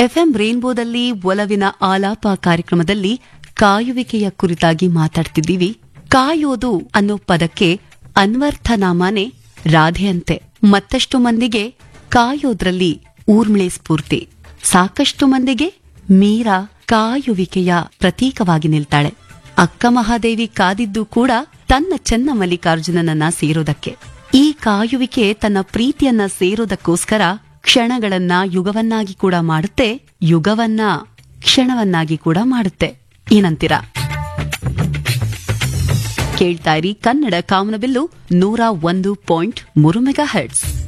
FM ರೇನ್ಬೋದಲ್ಲಿ ಒಲವಿನ ಆಲಾಪ ಕಾರ್ಯಕ್ರಮದಲ್ಲಿ ಕಾಯುವಿಕೆಯ ಕುರಿತಾಗಿ ಮಾತಾಡ್ತಿದ್ದೀವಿ. ಕಾಯೋದು ಅನ್ನೋ ಪದಕ್ಕೆ ಅನ್ವರ್ಥನಾಮಾನೇ ರಾಧೆಯಂತೆ. ಮತ್ತಷ್ಟು ಮಂದಿಗೆ ಕಾಯೋದ್ರಲ್ಲಿ ಊರ್ಮಿಳೆ ಸ್ಫೂರ್ತಿ, ಸಾಕಷ್ಟು ಮಂದಿಗೆ ಮೀರಾ ಕಾಯುವಿಕೆಯ ಪ್ರತೀಕವಾಗಿ ನಿಲ್ತಾಳೆ. ಅಕ್ಕ ಮಹಾದೇವಿ ಕಾದಿದ್ದು ಕೂಡ ತನ್ನ ಚೆನ್ನ ಮಲ್ಲಿಕಾರ್ಜುನನನ್ನ ಸೇರೋದಕ್ಕೆ. ಈ ಕಾಯುವಿಕೆ ತನ್ನ ಪ್ರೀತಿಯನ್ನ ಸೇರೋದಕ್ಕೋಸ್ಕರ ಕ್ಷಣಗಳನ್ನ ಯುಗವನ್ನಾಗಿ ಕೂಡ ಮಾಡುತ್ತೆ, ಯುಗವನ್ನ ಕ್ಷಣವನ್ನಾಗಿ ಕೂಡ ಮಾಡುತ್ತೆ. ಏನಂತೀರಾ? ಕೇಳ್ತಾ ಇರಿ ಕನ್ನಡ ಕಾಮನಬಿಲ್ಲು 101.3 ಮೆಗಾಹೆರ್ಟ್ಸ್.